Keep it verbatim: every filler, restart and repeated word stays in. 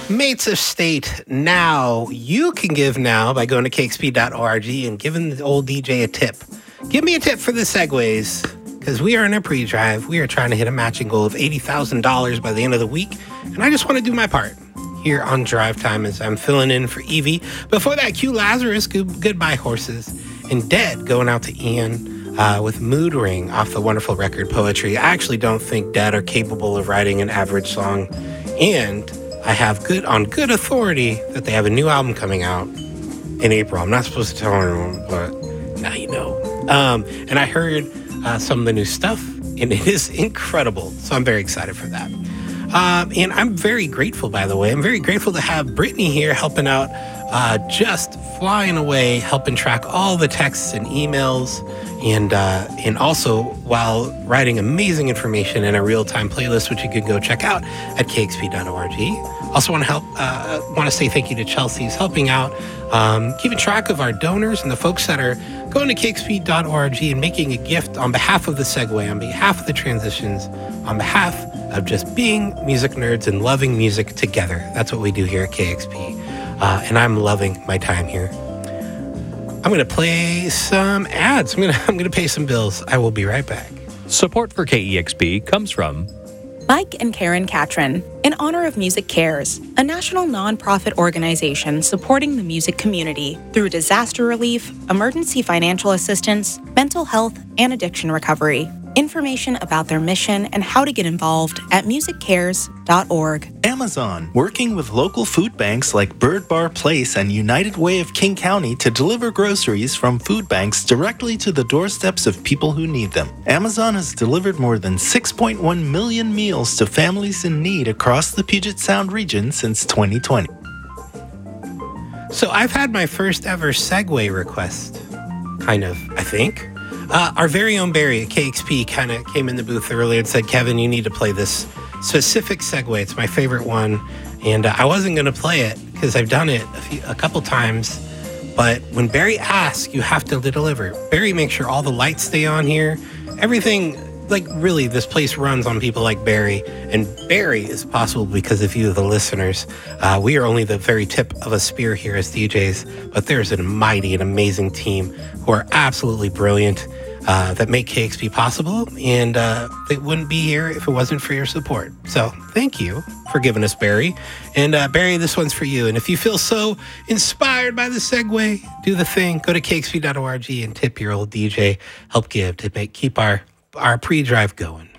Mates of State, now you can give now by going to K X P dot org and giving the old D J a tip. Give me a tip for the segues, because we are in a pre-drive. We are trying to hit a matching goal of eighty thousand dollars by the end of the week, and I just want to do my part here on Drive Time as I'm filling in for Evie. Before that, cue Lazarus, good, Goodbye Horses, and Dead going out to Ian uh, with Mood Ring off the wonderful record Poetry. I actually don't think Dead are capable of writing an average song, and I have good on good authority that they have a new album coming out in April. I'm not supposed to tell anyone, but now you know. Um, and I heard uh, some of the new stuff, and it is incredible. So I'm very excited for that. Um, and I'm very grateful, by the way. I'm very grateful to have Brittany here helping out, uh, just flying away, helping track all the texts and emails, and uh, and also while writing amazing information in a real-time playlist, which you can go check out at K X P dot org. Also want to help, uh, want to say thank you to Chelsea who's helping out, um, keeping track of our donors and the folks that are going to K X P dot org and making a gift on behalf of the Segway, on behalf of the transitions, on behalf of just being music nerds and loving music together. That's what we do here at K X P. Uh, and I'm loving my time here. I'm going to play some ads. I'm going to I'm going to pay some bills. I will be right back. Support for K E X P comes from Mike and Karen Catron, in honor of Music Cares, a national nonprofit organization supporting the music community through disaster relief, emergency financial assistance, mental health, and addiction recovery. Information about their mission and how to get involved at music cares dot org. Amazon, working with local food banks like Bird Bar Place and United Way of King County to deliver groceries from food banks directly to the doorsteps of people who need them. Amazon has delivered more than six point one million meals to families in need across the Puget Sound region since twenty twenty. So I've had my first ever Segway request, kind of, I think. Uh, our very own Barry at K X P kind of came in the booth earlier and said, Kevin, you need to play this specific Segway. It's my favorite one. And uh, I wasn't going to play it because I've done it a, few, a couple times. But when Barry asks, you have to deliver. Barry makes sure all the lights stay on here. Everything, like really, this place runs on people like Barry. And Barry is possible because of you, the listeners. Uh, we are only the very tip of a spear here as D Js. But there's a mighty and amazing team who are absolutely brilliant. Uh, that make K X P possible, and uh, they wouldn't be here if it wasn't for your support. So thank you for giving us Barry. And uh, Barry, this one's for you. And if you feel so inspired by the Segway, do the thing. Go to K X P dot org and tip your old D J. Help give to make keep our, our pre-drive going.